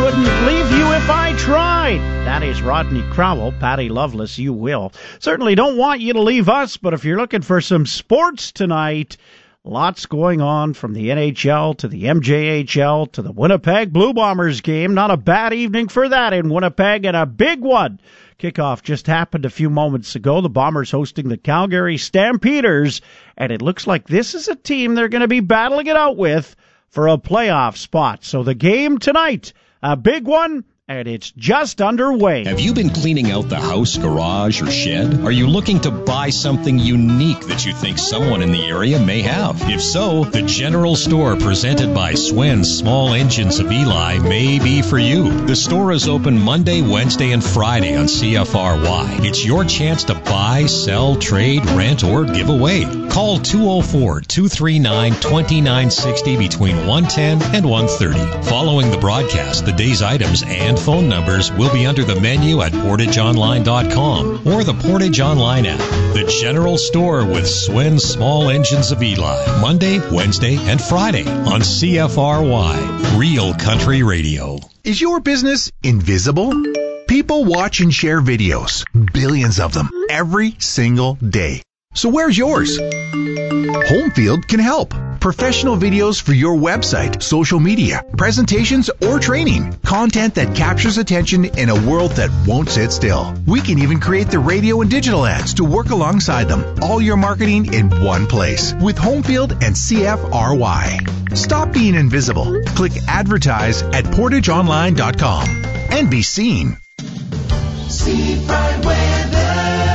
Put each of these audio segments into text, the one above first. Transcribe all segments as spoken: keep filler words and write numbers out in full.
wouldn't leave you if I tried. That is Rodney Crowell. Patty Loveless, you will. Certainly don't want you to leave us, but if you're looking for some sports tonight, lots going on from the N H L to the M J H L to the Winnipeg Blue Bombers game. Not a bad evening for that in Winnipeg, and a big one. Kickoff just happened a few moments ago. The Bombers hosting the Calgary Stampeders, and it looks like this is a team they're going to be battling it out with for a playoff spot. So the game tonight, a big one, and it's just underway. Have you been cleaning out the house, garage, or shed? Are you looking to buy something unique that you think someone in the area may have? If so, the General Store presented by Swen's Small Engines of Eli may be for you. The store is open Monday, Wednesday, and Friday on C F R Y. It's your chance to buy, sell, trade, rent, or give away. Call two oh four, two three nine, two nine six oh between one ten and one thirty. Following the broadcast, the day's items and phone numbers will be under the menu at portage online dot com or the Portage Online app. The General Store with Swen's Small Engines of Eli. Monday, Wednesday, and Friday on C F R Y. Real Country Radio. Is your business invisible? People watch and share videos, billions of them, every single day. So where's yours? Homefield can help. Professional videos for your website, social media, presentations, or training. Content that captures attention in a world that won't sit still. We can even create the radio and digital ads to work alongside them. All your marketing in one place with Homefield and C F R Y. Stop being invisible. Click advertise at portage online dot com and be seen. Seafront weather.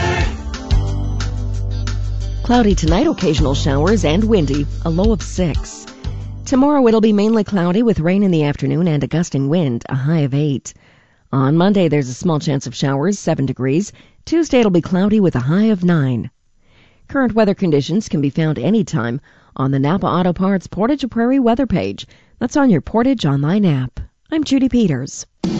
Cloudy tonight, occasional showers and windy, a low of six. Tomorrow it'll be mainly cloudy with rain in the afternoon and a gusting wind, a high of eight. On Monday there's a small chance of showers, seven degrees. Tuesday it'll be cloudy with a high of nine. Current weather conditions can be found anytime on the Napa Auto Parts Portage Prairie weather page. That's on your Portage Online app. I'm Judy Peters.